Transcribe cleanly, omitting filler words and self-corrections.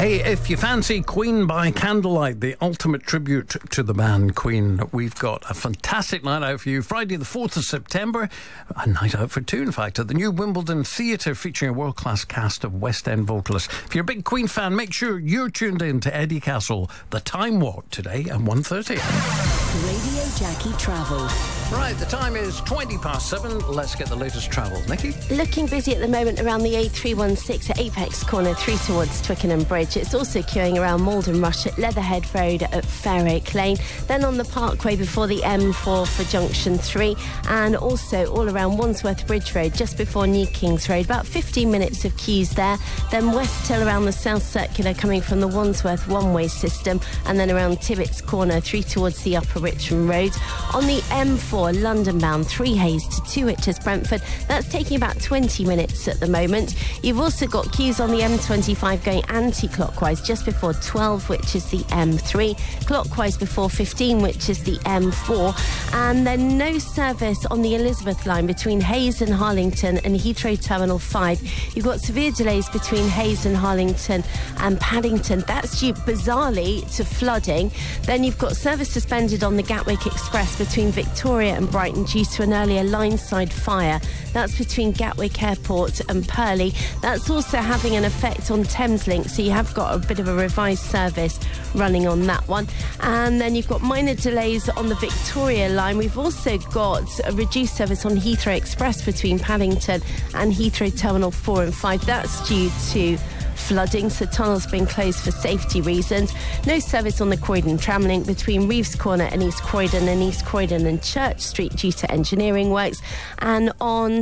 Hey, if you fancy Queen by Candlelight, the ultimate tribute to the band Queen, we've got a fantastic night out for you. Friday the 4th of September, a night out for two, in fact, at the New Wimbledon Theatre, featuring a world-class cast of West End vocalists. If you're a big Queen fan, make sure you're tuned in to Eddie Castle, The Time Walk, today at 1:30. Radio Jackie Travel. Right, the time is 7:20. Let's get the latest travel. Nikki? Looking busy at the moment around the A316 at Apex Corner through towards Twickenham Bridge. It's also queuing around Malden Rush at Leatherhead Road at Fair-Oak Lane. Then on the Parkway before the M4 for Junction 3. And also all around Wandsworth Bridge Road just before New Kings Road. About 15 minutes of queues there. Then West Hill around the South Circular coming from the Wandsworth one-way system. And then around Tibbets Corner through towards the Upper Richmond Road. On the M4 London bound 3 Hayes to 2 Hitchers Brentford. That's taking about 20 minutes at the moment. You've also got queues on the M25 going anti-clockwise just before 12, which is the M3, clockwise before 15, which is the M4, and then no service on the Elizabeth line between Hayes and Harlington and Heathrow Terminal 5. You've got severe delays between Hayes and Harlington and Paddington. That's due bizarrely to flooding. Then you've got service suspended on the Gatwick Express between Victoria and Brighton due to an earlier line-side fire. That's between Gatwick Airport and Purley. That's also having an effect on Thameslink, so you have got a bit of a revised service running on that one. And then you've got minor delays on the Victoria line. We've also got a reduced service on Heathrow Express between Paddington and Heathrow Terminal 4 and 5. That's due to flooding, so tunnels being closed for safety reasons. No service on the Croydon Tramlink between Reeves Corner and East Croydon and Church Street due to engineering works. And on